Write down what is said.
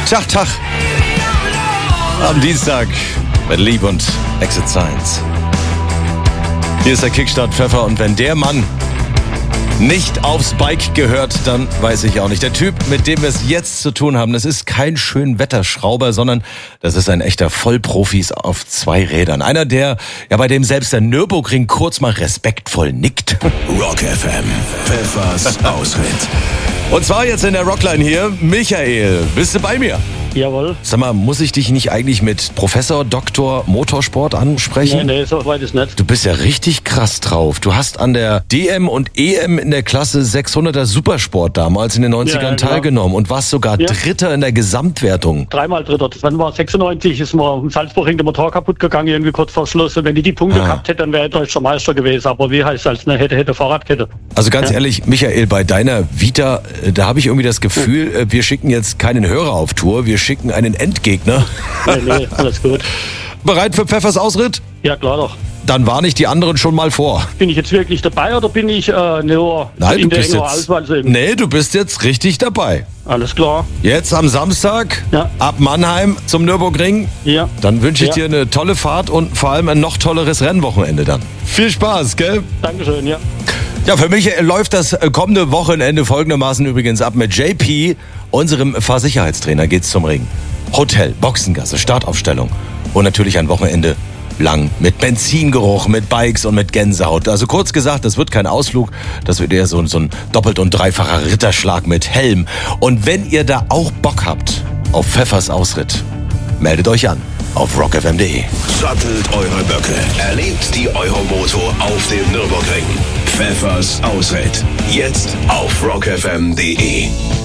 Tag. Am Dienstag mit Lieb und Exit Science. Hier ist der Kickstart Pfeffer und wenn der Mann nicht aufs Bike gehört, dann weiß ich auch nicht. Der Typ, mit dem wir es jetzt zu tun haben, das ist kein Schönwetterschrauber, sondern das ist ein echter Vollprofis auf 2 Rädern. Einer, bei dem selbst der Nürburgring kurz mal respektvoll nickt. Rock FM, Pfeffers Ausritt. Und zwar jetzt in der Rockline hier, Michael, bist du bei mir? Jawohl. Sag mal, muss ich dich nicht eigentlich mit Professor Dr. Motorsport ansprechen? Nee, so weit ist nicht. Du bist ja richtig krass drauf. Du hast an der DM und EM in der Klasse 600er Supersport damals in den 90ern teilgenommen und warst sogar Dritter in der Gesamtwertung. 3-mal Dritter. Wann war 96, ist mir im Salzburg der Motor kaputt gegangen, irgendwie kurz vor Schluss. Und wenn die Punkte gehabt hätte, dann wäre ich deutscher Meister gewesen. Aber wie heißt das? Eine hätte Fahrradkette. Also ganz ehrlich, Michael, bei deiner Vita, da habe ich irgendwie das Gefühl, wir schicken jetzt keinen Hörer auf Tour, wir schicken einen Endgegner. Nee, alles gut. Bereit für Pfeffers Ausritt? Ja, klar doch. Dann warne ich die anderen schon mal vor. Bin ich jetzt wirklich dabei oder bin ich nur Nein, in der engeren Auswahl? Nee, du bist jetzt richtig dabei. Alles klar. Jetzt am Samstag ab Mannheim zum Nürburgring. Ja. Dann wünsche ich dir eine tolle Fahrt und vor allem ein noch tolleres Rennwochenende dann. Viel Spaß, gell? Dankeschön, ja. Ja, für mich läuft das kommende Wochenende folgendermaßen übrigens ab. Mit JP, unserem Fahrsicherheitstrainer, geht's zum Ring. Hotel, Boxengasse, Startaufstellung und natürlich ein Wochenende lang mit Benzingeruch, mit Bikes und mit Gänsehaut. Also kurz gesagt, das wird kein Ausflug, das wird eher so ein doppelt- und dreifacher Ritterschlag mit Helm. Und wenn ihr da auch Bock habt auf Pfeffers Ausritt, meldet euch an auf rockfm.de. Sattelt eure Böcke, erlebt die Euromoto auf dem Nürburgring. Pfeffers Ausritt, jetzt auf rockfm.de.